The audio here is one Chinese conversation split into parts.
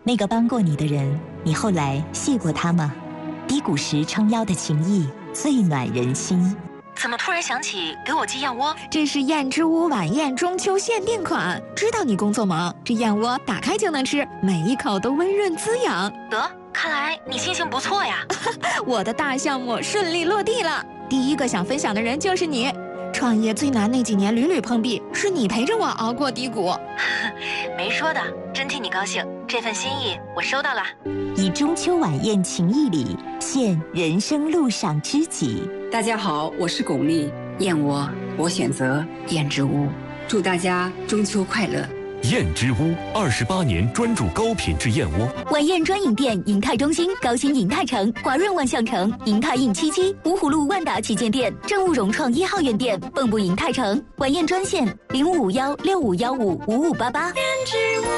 那个帮过你的人，你后来谢过他吗？低谷时撑腰的情谊，最暖人心。 怎么突然想起给我寄燕窝？ 这是燕之屋晚宴中秋限定款，知道你工作忙，这燕窝打开就能吃，每一口都温润滋养。 得，看来你心情不错呀。 我的大项目顺利落地了，第一个想分享的人就是你。创业最难那几年屡屡碰壁，是你陪着我熬过低谷。 没说的，真替你高兴，这份心意我收到了。 以中秋晚宴情谊礼，献人生路上知己。 大家好，我是巩俐，燕窝我选择燕之屋，祝大家中秋快乐。 燕之屋28年专注高品质燕窝。 晚宴专营店：银泰中心、高新银泰城、华润万象城、银泰印77、芜湖路万达旗舰店、政务融创1号院店、蚌埠银泰城。晚宴专线0551655588。燕之屋。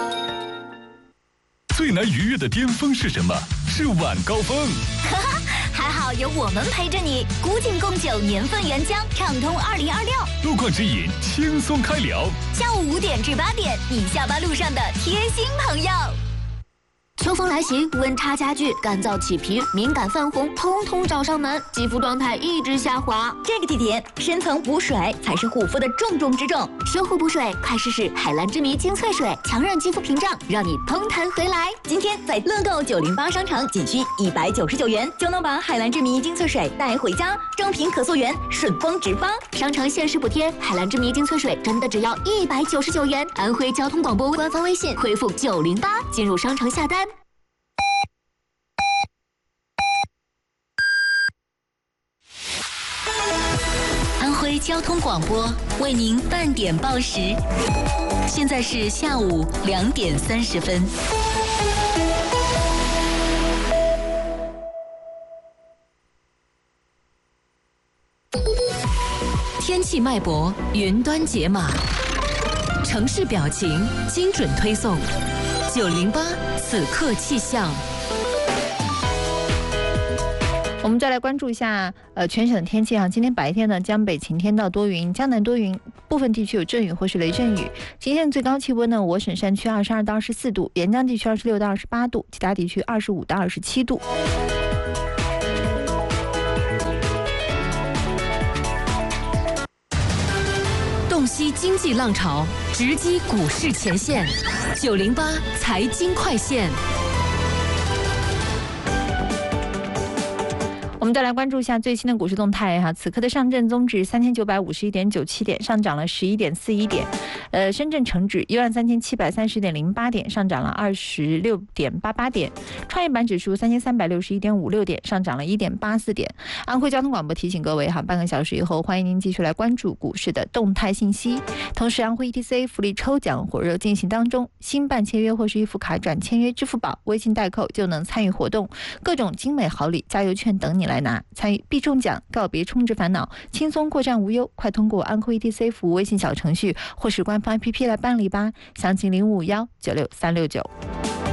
最难逾越的巅峰是什么？是晚高峰。 还好有我们陪着你，古井贡酒年份原浆，畅通2026。 路况指引，轻松开聊。 下午5点至8点，你下班路上的贴心朋友。秋风来袭，温差加剧，干燥起皮、敏感泛红，通通找上门，肌肤状态一直下滑。这个季节，深层补水才是护肤的重中之重。修护补水，快试试海蓝之谜精粹水，强韧肌肤屏障，让你蓬弹回来。今天在乐购908商城，仅需199元就能把海蓝之谜精粹水带回家，正品可溯源，顺丰直发。商城限时补贴，海蓝之谜精粹水真的只要199元。安徽交通广播官方微信回复908进入商城下单。 安徽交通广播为您半点报时，现在是下午2点30分。天气脉搏，云端解码，城市表情，精准推送。908此刻气象。 我们再来关注一下全省的天气啊。今天白天呢，江北晴天到多云，江南多云，部分地区有阵雨或是雷阵雨。今天的最高气温呢，我省山区22到24度，沿江地区26到28度，其他地区25到27度。 洞悉经济浪潮，直击股市前线，908财经快线。 我们再来关注一下最新的股市动态哈。此刻的上证综指3951.97点，上涨了11.41点；深圳成指13730.08点，上涨了26.88点；创业板指数3361.56点，上涨了1.84点。安徽交通广播提醒各位哈，半个小时以后，欢迎您继续来关注股市的动态信息。同时，安徽 ETC 福利抽奖火热进行当中，新办签约或是预付卡转签约支付宝、微信代扣就能参与活动，各种精美好礼、加油券等你来拿，参与必中奖，告别充值烦恼，轻松过站无忧。快通过安徽 ETC 服务微信小程序或是官方 APP 来办理吧，详情0551963669。